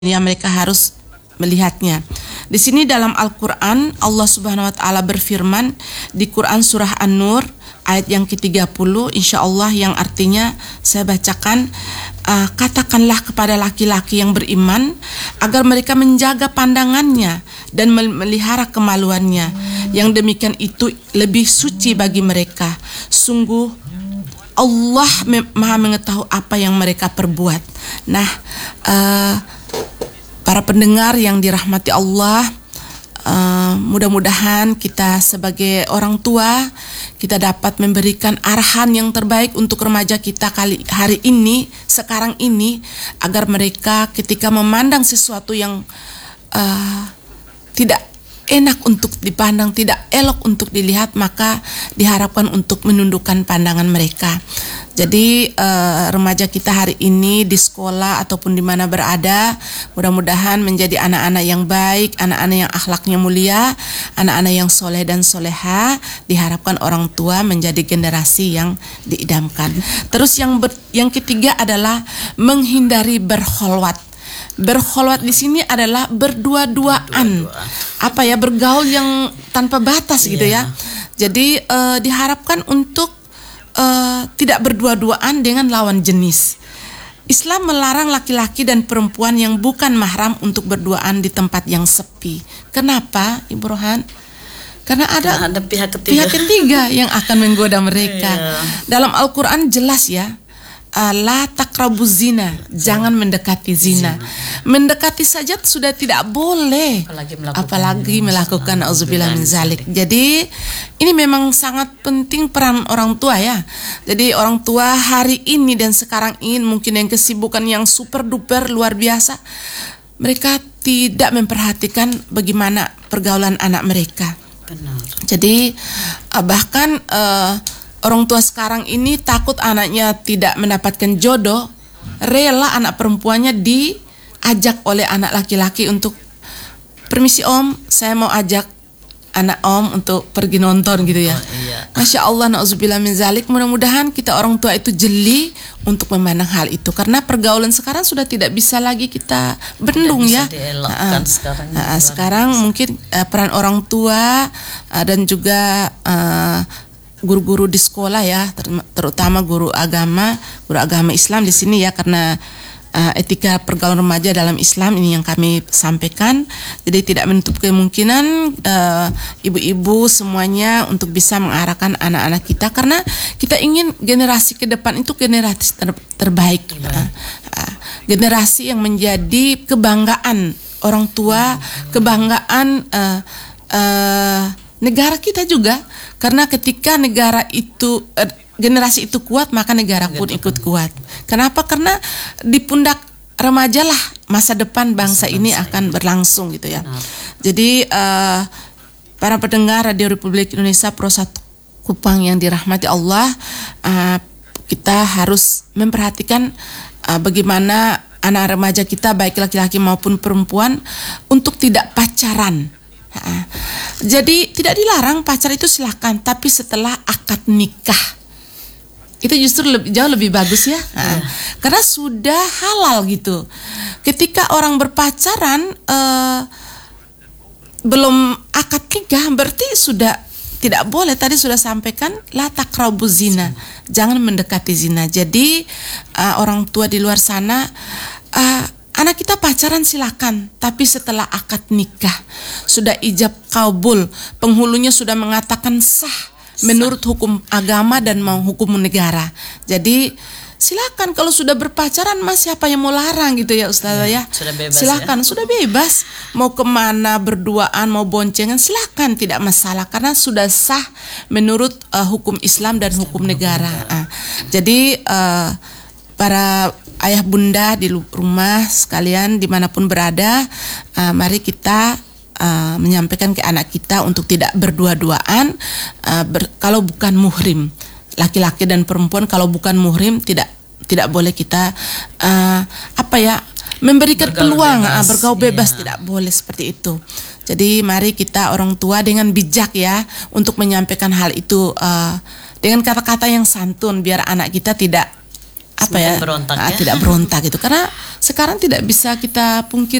ya mereka harus melihatnya. Di sini dalam Al-Quran Allah Subhanahu wa Ta'ala berfirman di Quran surah An-Nur ayat yang ke-30, insya Allah, yang artinya saya bacakan, katakanlah kepada laki-laki yang beriman agar mereka menjaga pandangannya dan memelihara kemaluannya. Yang demikian itu lebih suci bagi mereka. Sungguh Allah maha mengetahui apa yang mereka perbuat. Nah, para pendengar yang dirahmati Allah, mudah-mudahan kita sebagai orang tua kita dapat memberikan arahan yang terbaik untuk remaja kita hari ini, sekarang ini, agar mereka ketika memandang sesuatu yang tidak enak untuk dipandang, tidak elok untuk dilihat, maka diharapkan untuk menundukkan pandangan mereka. Jadi remaja kita hari ini di sekolah ataupun di mana berada, mudah-mudahan menjadi anak-anak yang baik, anak-anak yang akhlaknya mulia, anak-anak yang soleh dan soleha. Diharapkan orang tua menjadi generasi yang diidamkan. Terus yang ketiga adalah menghindari berkholwat. Berkholwat di sini adalah berdua-duaan, bergaul yang tanpa batas gitu ya. Jadi diharapkan untuk tidak berdua-duaan dengan lawan jenis. Islam melarang laki-laki dan perempuan yang bukan mahram untuk berduaan di tempat yang sepi. Kenapa, Ibu Rohan? Karena ada pihak ketiga yang akan menggoda mereka. Dalam Al-Quran jelas ya, la taqrabuz zina, jangan mendekati zina. Mendekati saja sudah tidak boleh, apalagi melakukan auzubillah min zalik. Jadi ini memang sangat penting peran orang tua ya. Jadi orang tua hari ini dan sekarang ini mungkin yang kesibukan yang super duper luar biasa, mereka tidak memperhatikan bagaimana pergaulan anak mereka. Benar. Jadi bahkan orang tua sekarang ini takut anaknya tidak mendapatkan jodoh, rela anak perempuannya diajak oleh anak laki-laki untuk, permisi om, saya mau ajak anak om untuk pergi nonton gitu ya. Masya Allah, na'udzubillah min zalik. Mudah-mudahan kita orang tua itu jeli untuk memandang hal itu, karena pergaulan sekarang sudah tidak bisa lagi kita bendung ya. Sekarang mungkin peran orang tua dan juga guru-guru di sekolah ya, terutama guru agama Islam di sini ya, karena etika pergaulan remaja dalam Islam ini yang kami sampaikan. Jadi tidak menutup kemungkinan ibu-ibu semuanya untuk bisa mengarahkan anak-anak kita, karena kita ingin generasi ke depan itu generasi terbaik, generasi yang menjadi kebanggaan orang tua, kebanggaan negara kita juga. Karena ketika negara itu generasi itu kuat, maka negara pun ikut kuat. Kenapa? Karena di pundak remaja lah masa depan bangsa ini akan berlangsung gitu ya. Jadi para pendengar Radio Republik Indonesia Pro 1 Kupang yang dirahmati Allah, kita harus memperhatikan bagaimana anak remaja kita baik laki-laki maupun perempuan untuk tidak pacaran. Jadi tidak dilarang pacar itu silahkan, tapi setelah akad nikah itu justru jauh lebih bagus ya. Karena sudah halal gitu. Ketika orang berpacaran belum akad nikah, berarti sudah tidak boleh. Tadi sudah sampaikan la taqrabuz zina, jangan mendekati zina. Jadi orang tua di luar sana, anak kita pacaran silakan, tapi setelah akad nikah sudah ijab kabul, penghulunya sudah mengatakan sah menurut hukum agama dan mau hukum negara. Jadi silakan, kalau sudah berpacaran mas, siapa yang mau larang gitu ya Ustazah ya? Sudah bebas, silakan ya? Sudah bebas, mau kemana berduaan, mau boncengan, silakan, tidak masalah, karena sudah sah menurut hukum Islam dan hukum negara. Jadi para ayah bunda di rumah sekalian dimanapun berada, mari kita menyampaikan ke anak kita untuk tidak berdua-duaan kalau bukan muhrim. Laki-laki dan perempuan kalau bukan muhrim tidak boleh kita memberikan peluang bergaul bebas, tidak boleh seperti itu. Jadi mari kita orang tua dengan bijak ya untuk menyampaikan hal itu dengan kata-kata yang santun, biar anak kita tidak berontak, tidak berontak gitu. Karena sekarang tidak bisa kita pungkiri